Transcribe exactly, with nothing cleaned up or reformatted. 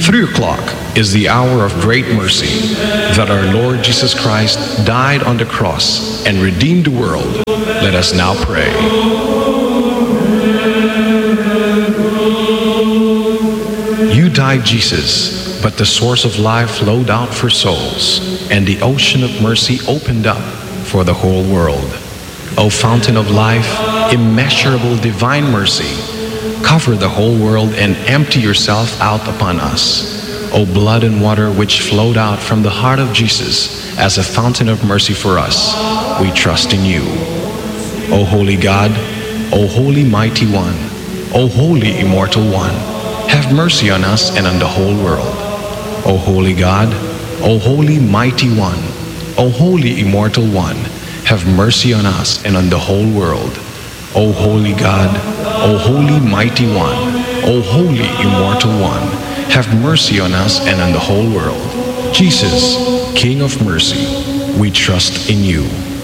Three o'clock is the hour of great mercy that our Lord Jesus Christ died on the cross and redeemed the world. Let us now pray. You died, Jesus, but the source of life flowed out for souls, and the ocean of mercy opened up for the whole world. O fountain of life, immeasurable divine mercy, cover the whole world and empty yourself out upon us. O blood and water which flowed out from the heart of Jesus as a fountain of mercy for us, we trust in you. O holy God, O holy mighty one, O holy immortal one, have mercy on us and on the whole world. O holy God, O holy mighty one, O holy immortal one, have mercy on us and on the whole world. O holy God, O holy mighty one, O holy immortal one, have mercy on us and on the whole world. Jesus, King of mercy, we trust in you.